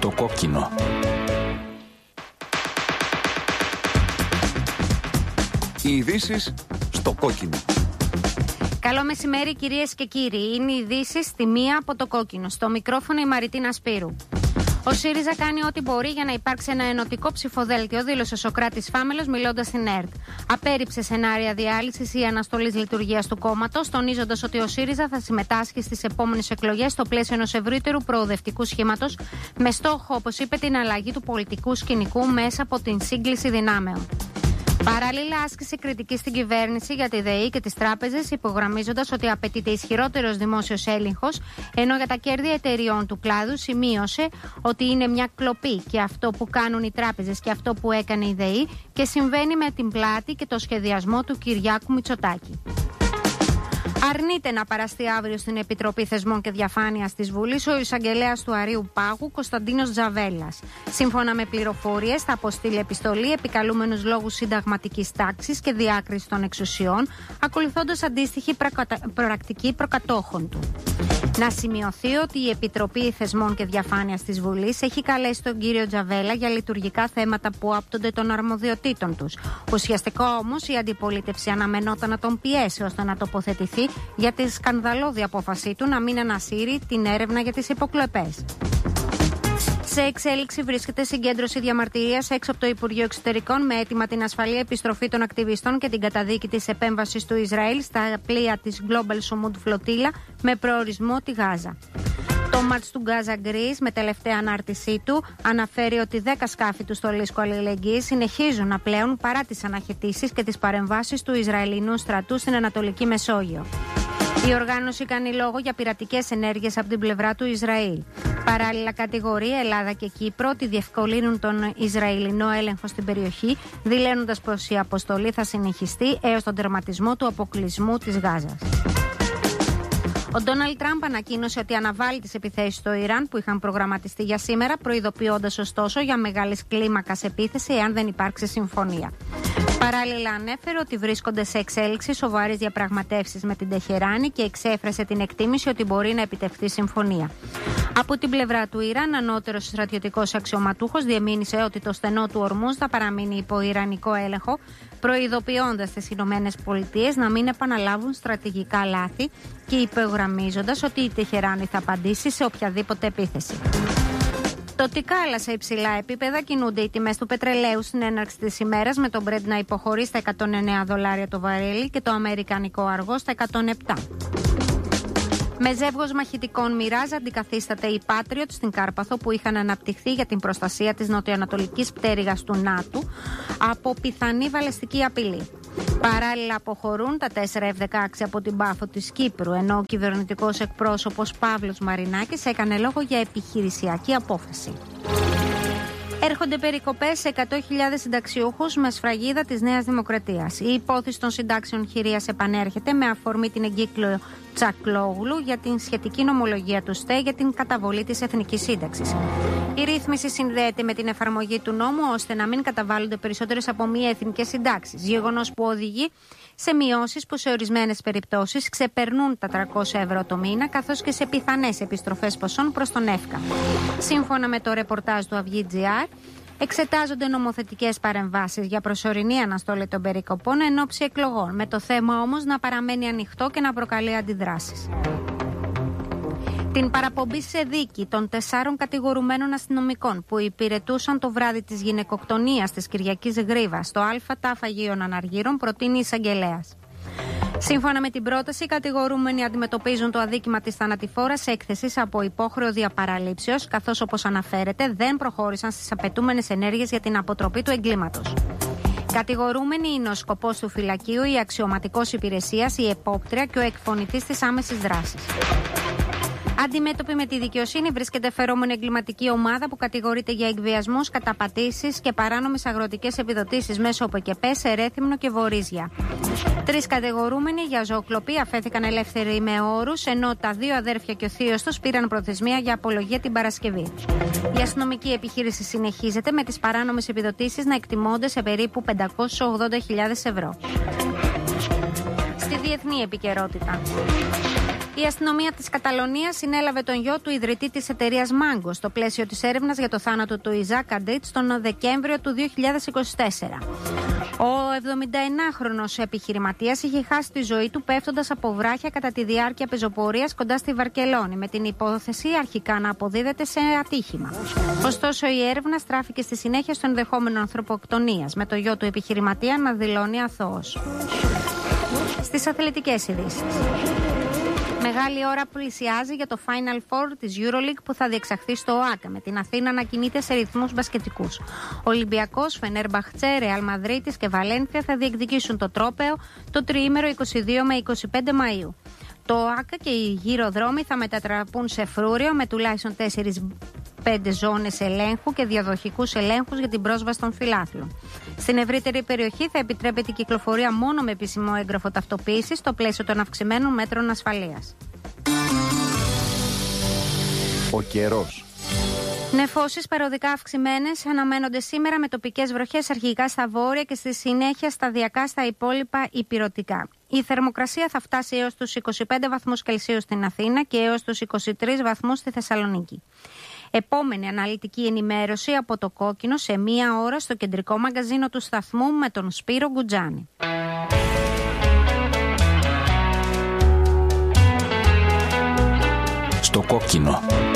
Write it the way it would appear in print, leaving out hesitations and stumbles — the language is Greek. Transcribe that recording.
στο κόκκινο. Οι ειδήσεις στο κόκκινο. Καλό μεσημέρι κυρίες και κύριοι. Είναι οι ειδήσεις στη μία από το κόκκινο. Στο μικρόφωνο η Μαριτίνα Σπύρου. Ο ΣΥΡΙΖΑ κάνει ό,τι μπορεί για να υπάρξει ένα ενωτικό ψηφοδέλτιο, δήλωσε ο Σωκράτης Φάμελος μιλώντας στην ΕΡΤ. Απέρριψε σενάρια διάλυσης ή αναστολής λειτουργίας του κόμματος, τονίζοντας ότι ο ΣΥΡΙΖΑ θα συμμετάσχει στις επόμενες εκλογές στο πλαίσιο ενός ευρύτερου προοδευτικού σχήματος, με στόχο, όπως είπε, την αλλαγή του πολιτικού σκηνικού μέσα από την σύγκληση δυνάμεων. Παράλληλα, άσκησε κριτική στην κυβέρνηση για τη ΔΕΗ και τις τράπεζες, υπογραμμίζοντας ότι απαιτείται ισχυρότερος δημόσιος έλεγχος, ενώ για τα κέρδη εταιριών του κλάδου σημείωσε ότι είναι μια κλοπή και αυτό που κάνουν οι τράπεζες και αυτό που έκανε η ΔΕΗ και συμβαίνει με την πλάτη και το σχεδιασμό του Κυριάκου Μητσοτάκη. Αρνείται να παραστεί αύριο στην Επιτροπή Θεσμών και Διαφάνειας της Βουλής ο εισαγγελέας του Αρείου Πάγου Κωνσταντίνος Τζαβέλας. Σύμφωνα με πληροφορίες, θα αποστείλει επιστολή επικαλούμενους λόγους συνταγματικής τάξης και διάκρισης των εξουσιών, ακολουθώντας αντίστοιχη πρακτική προκατόχων του. Να σημειωθεί ότι η Επιτροπή Θεσμών και Διαφάνειας της Βουλής έχει καλέσει τον κύριο Τζαβέλα για λειτουργικά θέματα που άπτονται των αρμοδιοτήτων τους. Ουσιαστικά όμως η αντιπολίτευση αναμενόταν να τον πιέσει ώστε να τοποθετηθεί για τη σκανδαλώδη απόφασή του να μην ανασύρει την έρευνα για τις υποκλοπές. Σε εξέλιξη βρίσκεται συγκέντρωση διαμαρτυρίας έξω από το Υπουργείο Εξωτερικών με αίτημα την ασφαλή επιστροφή των ακτιβιστών και την καταδίκη της επέμβασης του Ισραήλ στα πλοία της Global Sumud Flotilla με προορισμό τη Γάζα. Το μάτς του Gaza Greece, με τελευταία ανάρτησή του, αναφέρει ότι 10 σκάφη του στολίσκου αλληλεγγύης συνεχίζουν να πλέουν παρά τις αναχαιτήσεις και τις παρεμβάσεις του Ισραηλινού στρατού στην Ανατολική Μεσόγειο. Η οργάνωση κάνει λόγο για πειρατικές ενέργειες από την πλευρά του Ισραήλ. Παράλληλα, κατηγορεί Ελλάδα και Κύπρο ότι διευκολύνουν τον Ισραηλινό έλεγχο στην περιοχή, δηλώνοντας πως η αποστολή θα συνεχιστεί έως τον τερματισμό του αποκλεισμού της Γάζας. Ο Ντόναλντ Τραμπ ανακοίνωσε ότι αναβάλει τις επιθέσεις στο Ιράν που είχαν προγραμματιστεί για σήμερα, προειδοποιώντας ωστόσο για μεγάλης κλίμακας επίθεση εάν δεν υπάρξει συμφωνία. Παράλληλα, ανέφερε ότι βρίσκονται σε εξέλιξη σοβαρές διαπραγματεύσεις με την Τεχεράνη και εξέφρασε την εκτίμηση ότι μπορεί να επιτευχθεί συμφωνία. Από την πλευρά του Ιράν, ανώτερος στρατιωτικός αξιωματούχος διεμήνυσε ότι το στενό του Ορμούζ θα παραμείνει υπό ιρανικό έλεγχο, προειδοποιώντας τις ΗΠΑ να μην επαναλάβουν στρατηγικά λάθη και υπογραμμίζοντας ότι η Τεχεράνη θα απαντήσει σε οποιαδήποτε επίθεση. Τοπικά αλλά σε υψηλά επίπεδα κινούνται οι τιμές του πετρελαίου στην έναρξη της ημέρας, με τον Brent να υποχωρεί στα $109 το βαρέλι και το αμερικανικό αργό στα 107. Με ζεύγος μαχητικών Μιράζ αντικαθίσταται η Patriot στην Κάρπαθο που είχαν αναπτυχθεί για την προστασία της νοτιοανατολικής πτέρυγας του ΝΑΤΟ από πιθανή βαλαιστική απειλή. Παράλληλα αποχωρούν τα 4 F-16 από την Πάφο της Κύπρου, ενώ ο κυβερνητικός εκπρόσωπος Παύλος Μαρινάκης έκανε λόγο για επιχειρησιακή απόφαση. Έρχονται περικοπές σε 100.000 συνταξιούχους με σφραγίδα της Νέας Δημοκρατίας. Η υπόθεση των συντάξεων χειρίας επανέρχεται με αφορμή την εγκύκλιο Τσακλόγλου για την σχετική νομολογία του ΣΤΕ για την καταβολή της Εθνικής Σύνταξης. Η ρύθμιση συνδέεται με την εφαρμογή του νόμου ώστε να μην καταβάλλονται περισσότερες από μία εθνικές συντάξεις. Γεγονός που οδηγεί σε μειώσεις που σε ορισμένες περιπτώσεις ξεπερνούν τα 300 ευρώ το μήνα, καθώς και σε πιθανές επιστροφές ποσών προς τον ΕΦΚΑ. Σύμφωνα με το ρεπορτάζ του Αυγή.gr, εξετάζονται νομοθετικές παρεμβάσεις για προσωρινή αναστολή των περικοπών εν ώψη εκλογών, με το θέμα όμως να παραμένει ανοιχτό και να προκαλεί αντιδράσεις. Την παραπομπή σε δίκη των 4 κατηγορουμένων αστυνομικών που υπηρετούσαν το βράδυ της γυναικοκτονίας της Κυριακής Γρίβας στο ΑΤΑ Αγίων Αναργύρων προτείνει η εισαγγελέας. Σύμφωνα με την πρόταση, οι κατηγορούμενοι αντιμετωπίζουν το αδίκημα της θανατηφόρας έκθεσης από υπόχρεο διαπαραλήψεως, καθώς όπως αναφέρεται δεν προχώρησαν στις απαιτούμενες ενέργειες για την αποτροπή του εγκλήματος. Κατηγορούμενοι είναι ο σκοπός του φυλακίου, η αξιωματικός υπηρεσίας, η επόπτρια και ο εκφωνητής της άμεσης δράσης. Αντιμέτωπη με τη δικαιοσύνη βρίσκεται φερόμενη εγκληματική ομάδα που κατηγορείται για εκβιασμούς, καταπατήσεις και παράνομες αγροτικές επιδοτήσεις μέσω ΟΠΕΚΕΠΕ σε Ρέθυμνο και Βορίζια. 3 κατηγορούμενοι για ζωοκλοπή αφέθηκαν ελεύθεροι με όρους, ενώ τα 2 αδέρφια και ο θείος τους πήραν προθεσμία για απολογία την Παρασκευή. Η αστυνομική επιχείρηση συνεχίζεται με τις παράνομες επιδοτήσεις να εκτιμώνται σε περίπου 580.000 ευρώ. Στη διεθνή επικαιρότητα. Η αστυνομία της Καταλωνίας συνέλαβε τον γιο του ιδρυτή της εταιρείας Mango στο πλαίσιο της έρευνας για το θάνατο του Ιζάκ Αντίτ τον Δεκέμβριο του 2024. Ο 79χρονος επιχειρηματίας είχε χάσει τη ζωή του πέφτοντας από βράχια κατά τη διάρκεια πεζοπορίας κοντά στη Βαρκελόνη, με την υπόθεση αρχικά να αποδίδεται σε ατύχημα. Ωστόσο, η έρευνα στράφηκε στη συνέχεια στο ενδεχόμενο ανθρωποκτονίας, με το γιο του επιχειρηματία να δηλώνει αθώος. Στις αθλητικές ειδήσεις. Μεγάλη ώρα πλησιάζει για το Final Four της EuroLeague που θα διεξαχθεί στο ΟΑΚΑ, με την Αθήνα να κινείται σε ρυθμούς μπασκετικούς. Ολυμπιακός, Φενέρμπαχτσε, Ρεάλ Μαδρίτης και Βαλένθια θα διεκδικήσουν το τρόπαιο το τριήμερο 22 με 25 Μαΐου. Το ΟΑΚΑ και οι γύρω δρόμοι θα μετατραπούν σε φρούριο με τουλάχιστον 4-5 ζώνες ελέγχου και διαδοχικούς ελέγχους για την πρόσβαση των φιλάθλων. Στην ευρύτερη περιοχή θα επιτρέπεται η κυκλοφορία μόνο με επίσημο έγγραφο ταυτοποίησης στο πλαίσιο των αυξημένων μέτρων ασφαλείας. Ο καιρός. Νεφώσεις παροδικά αυξημένες αναμένονται σήμερα με τοπικές βροχές αρχικά στα βόρεια και στη συνέχεια σταδιακά στα υπόλοιπα ηπειρωτικά. Η θερμοκρασία θα φτάσει έως τους 25 βαθμούς Κελσίου στην Αθήνα και έως τους 23 βαθμούς στη Θεσσαλονίκη. Επόμενη αναλυτική ενημέρωση από το Κόκκινο σε 1 ώρα στο κεντρικό μαγκαζίνο του σταθμού με τον Σπύρο Γκουτζάνη. Στο Κόκκινο.